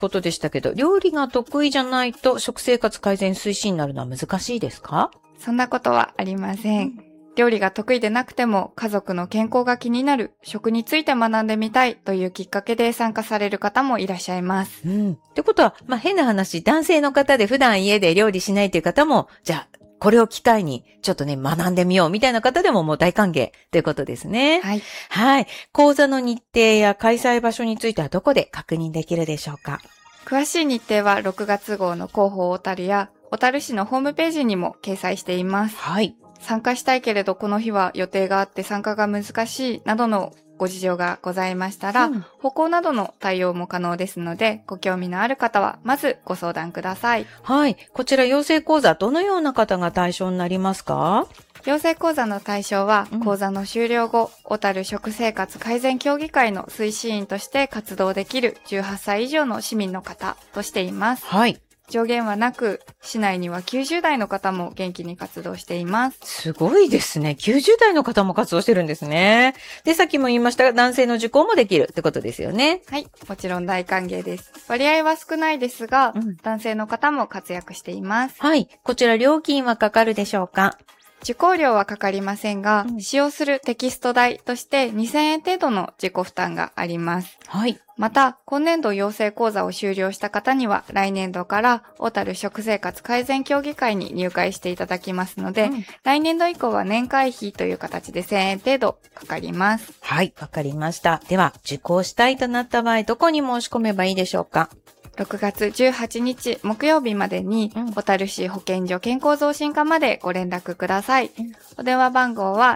ことでしたけど、料理が得意じゃないと食生活改善推進になるのは難しいですか？ そんなことはありません。料理が得意でなくても家族の健康が気になる、食について学んでみたいというきっかけで参加される方もいらっしゃいます。 ってことは、変な話、男性の方で普段家で料理しないという方も、じゃあ、これを機会にちょっとね、学んでみようみたいな方でももう大歓迎ということですね。 はい。 はい。講座の日程や開催場所についてはどこで確認できるでしょうか？ 詳しい日程は6月号の広報小樽や小樽市のホームページにも掲載しています。 はい。 参加したいけれどこの日は予定があって参加が難しいなどのご事情がございましたら、歩行などの対応も可能ですので、ご興味のある方はまずご相談ください。 はい。こちら養成講座、どのような方が対象になりますか？ 養成講座の対象は、講座の終了後、小樽食生活改善協議会の推進員として活動できる18歳以上の市民の方としています。 はい。 上限はなく、市内には90代の方も元気に活動しています。 すごいですね。90代の方も活動してるんですね。で、さっきも言いましたが、男性の受講もできるってことですよね。 はい。もちろん大歓迎です。割合は少ないですが、男性の方も活躍しています。 はい。こちら料金はかかるでしょうか？ 受講料はかかりませんが、使用するテキスト代として2000円程度の自己負担があります。 はい。 また、今年度養成講座を修了した方には、来年度から小樽食生活改善協議会に入会していただきますので、来年度以降は年会費という形で1000円程度かかります。 はい、わかりました。では、受講したいとなった場合、どこに申し込めばいいでしょうか ？6月18日木曜日までに、小樽市保健所健康増進課までご連絡ください。お電話番号は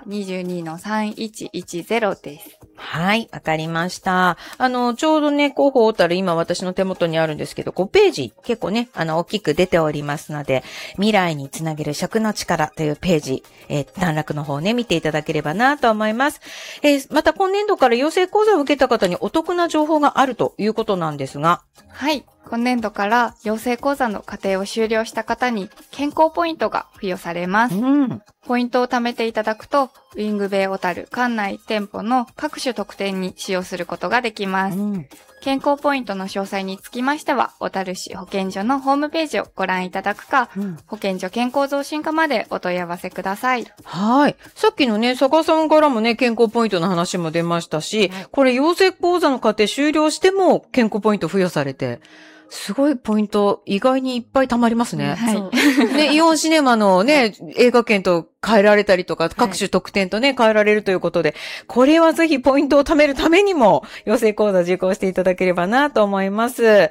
22-3110 です。 はい、わかりました。ちょうどね、広報小樽今私の手元にあるんですけど、5ページ結構ね、大きく出ておりますので、未来につなげる食の力というページ、段落の方ね、見ていただければなと思います。また今年度から養成講座を受けた方にお得な情報があるということなんですが。 はい。今年度から養成講座の課程を修了した方に健康ポイントが付与されます。ポイントを貯めていただくと、ウィングベイ小樽館内店舗の各種特典に使用することができます。健康ポイントの詳細につきましては、小樽市保健所のホームページをご覧いただくか、保健所健康増進課までお問い合わせください。 はい。さっきのね、坂さんからもね、健康ポイントの話も出ましたし、これ養成講座の課程終了しても健康ポイント付与されて、すごいポイント、意外にいっぱい貯まりますね。 はい。 ね、イオンシネマのね、映画券と変えられたりとか、各種特典とね、変えられるということで、これはぜひポイントを貯めるためにも、養成講座受講していただければなと思います。はい。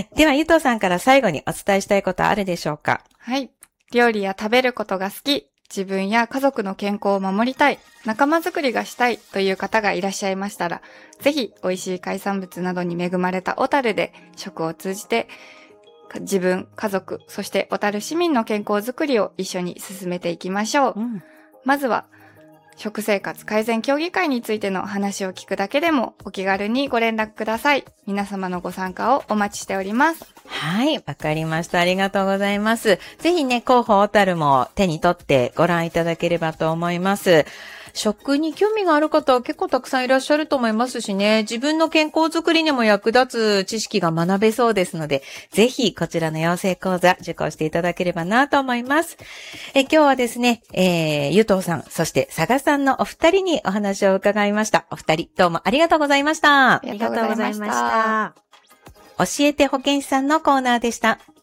では、ゆとうさんから最後にお伝えしたいことあるでしょうか？ はい。料理や食べることが好き、自分や家族の健康を守りたい、仲間づくりがしたいという方がいらっしゃいましたら、ぜひ美味しい海産物などに恵まれた小樽で食を通じて自分、家族、そして小樽市民の健康づくりを一緒に進めていきましょう。まずは食生活改善協議会についての話を聞くだけでもお気軽にご連絡ください。皆様のご参加をお待ちしております。 はい、わかりました。ありがとうございます。ぜひね、広報小樽も手に取ってご覧いただければと思います。食に興味がある方は結構たくさんいらっしゃると思いますしね、自分の健康づくりにも役立つ知識が学べそうですので、ぜひこちらの養成講座受講していただければなと思います。今日はですね、ゆとうさん、そして佐賀さんのお二人にお話を伺いました。お二人どうもありがとうございました。 ありがとうございました。 教えて保健師さんのコーナーでした。